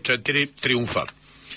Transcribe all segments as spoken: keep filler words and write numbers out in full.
četiri trijumfa.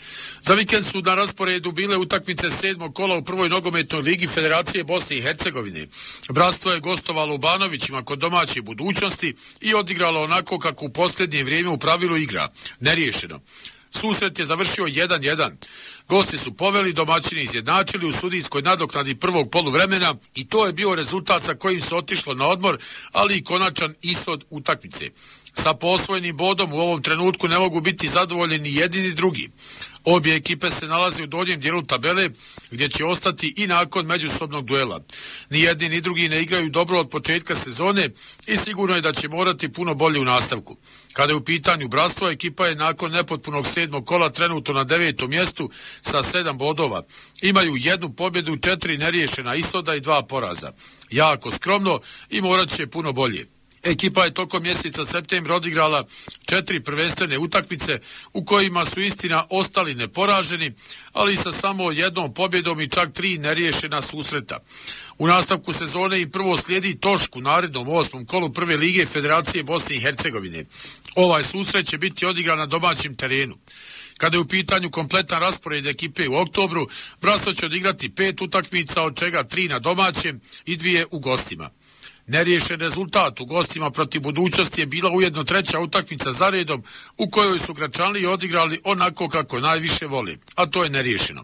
Za vikend su na rasporedu bile utakmice sedmog kola u prvoj nogometnoj ligi Federacije Bosne i Hercegovine. Bratstvo je gostovalo u Banovićima kod domaće Budućnosti i odigralo onako kako u posljednje vrijeme u pravilu igra, neriješeno. Susret je završio jedan jedan. Gosti su poveli, domaćini izjednačili u sudijskoj nadoknadi prvog poluvremena i to je bio rezultat sa kojim se otišlo na odmor, ali i konačan ishod utakmice. Sa posvojenim bodom u ovom trenutku ne mogu biti zadovoljeni jedini drugi. Obje ekipe se nalaze u donjem dijelu tabele gdje će ostati i nakon međusobnog duela. Ni jedni ni drugi ne igraju dobro od početka sezone i sigurno je da će morati puno bolje u nastavku. Kada je u pitanju bratstvo, ekipa je nakon nepotpunog sedmog kola trenutno na devetom mjestu sa sedam bodova. Imaju jednu pobjedu, četiri neriješena ishoda i dva poraza. Jako skromno i morat će puno bolje. Ekipa je tokom mjeseca septembra odigrala četiri prvenstvene utakmice u kojima su istina ostali neporaženi, ali sa samo jednom pobjedom i čak tri neriješena susreta. U nastavku sezone i prvo slijedi Tošk u narednom osmom kolu prve lige Federacije Bosne i Hercegovine. Ovaj susret će biti odigran na domaćem terenu. Kada je u pitanju kompletan raspored ekipe u oktobru, bratstvo će odigrati pet utakmica, od čega tri na domaćem i dvije u gostima. Neriješen rezultat u gostima protiv Budućnosti je bila ujedno treća utakmica za redom u kojoj su Gračanliji odigrali onako kako najviše vole, a to je neriješeno.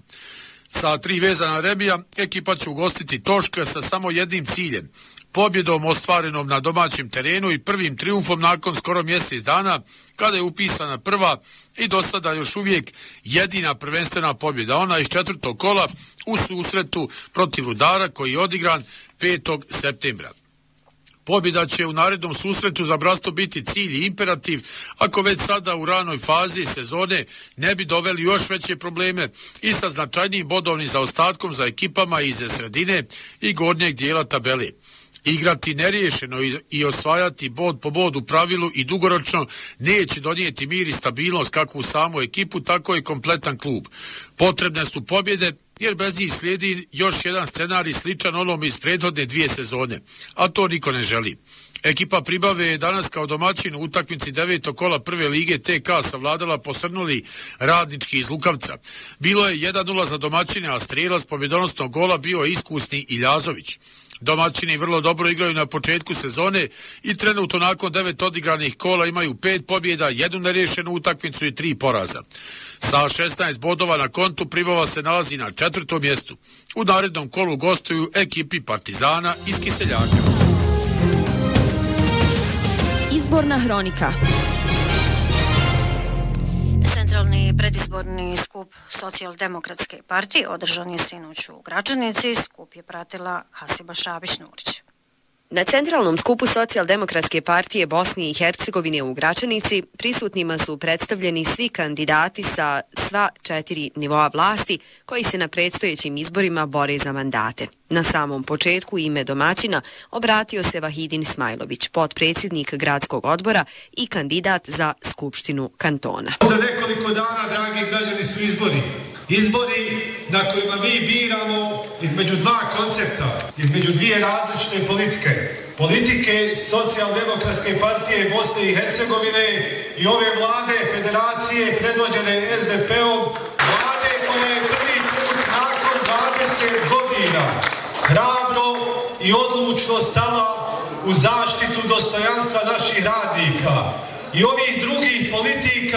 Sa tri vezana rebija ekipa će ugostiti Tošk sa samo jednim ciljem, pobjedom ostvarenom na domaćem terenu i prvim trijumfom nakon skoro mjesec dana, kada je upisana prva i do sada još uvijek jedina prvenstvena pobjeda, ona iz četvrtog kola u susretu protiv Rudara koji je odigran petog septembra. Pobjeda će u narednom susretu za bratstvo biti cilj i imperativ, ako već sada u ranoj fazi sezone ne bi doveli još veće probleme i sa značajnijim bodovnim zaostatkom za ekipama iz sredine i gornjeg dijela tabele. Igrati neriješeno i osvajati bod po bod u pravilu i dugoročno neće donijeti mir i stabilnost kako u samu ekipu, tako i kompletan klub. Potrebne su pobjede, jer bez njih slijedi još jedan scenarij sličan onom iz prethodne dvije sezone, a to niko ne želi. Ekipa Pribave je danas kao domaćin u utakmici devetog kola prve lige T K savladala posrnuli Radnički iz Lukavca. Bilo je jedan nula za domaćine, a strijelac pobjedonosnog gola bio je iskusni Iljazović. Domaćini vrlo dobro igraju na početku sezone i trenutno nakon devet odigranih kola imaju pet pobjeda, jednu neriješenu utakmicu i tri poraza. Sa šesnaest bodova na kontu Pribava se nalazi na četvrtom mjestu. U narednom kolu gostuju ekipi Partizana iz Kiseljaka. Izborna hronika. Centralni predizborni skup Socijaldemokratske partije održan je sinoć u Gračanici. Skup je pratila Hasiba Šabić-Nurić. Na centralnom skupu Socijaldemokratske partije Bosne i Hercegovine u Gračanici prisutnima su predstavljeni svi kandidati sa sva četiri nivoa vlasti koji se na predstojećim izborima bore za mandate. Na samom početku ime domaćina obratio se Vahidin Smajlović, potpredsjednik gradskog odbora i kandidat za Skupštinu kantona. Za nekoliko dana, dragi građani, su izbori. Izbori na kojima mi biramo između dva koncepta, između dvije različite politike. Politike Socijaldemokratske partije Bosne i Hercegovine i ove vlade federacije predvođene S D P-om, vlade koja je prvi put nakon dvadeset godina hrabro i odlučno stala u zaštitu dostojanstva naših radnika i ovih drugih politika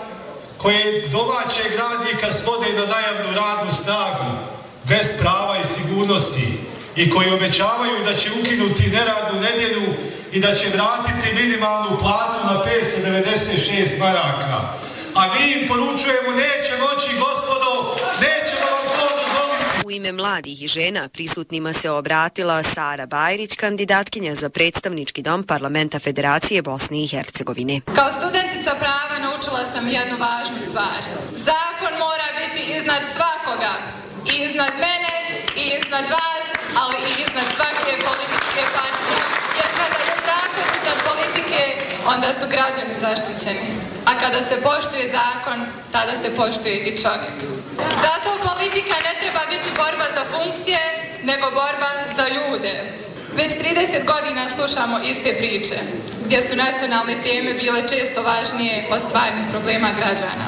koje domaćeg radnika svode na najavnu radnu snagu, bez prava i sigurnosti, i koji obećavaju da će ukinuti neradnu nedjelju i da će vratiti minimalnu platu na petsto devedeset šest maraka. A mi im poručujemo, neće moći, gospodo, nećemo vam to dozvoliti. U ime mladih i žena prisutnima se obratila Sara Bajrić, kandidatkinja za predstavnički dom Parlamenta Federacije Bosne i Hercegovine. Kao studentica prava naučila sam jednu važnu stvar. Zakon mora biti iznad svakoga, i iznad mene, i iznad vas, ali i iznad svake političke partije. Jer kada je zakon iznad politike, onda su građani zaštićeni. A kada se poštuje zakon, tada se poštuje i čovjek. Zato politika ne treba biti borba za funkcije, nego borba za ljude. Već trideset godina slušamo iste priče, gdje su nacionalne teme bile često važnije od stvarnih problema građana.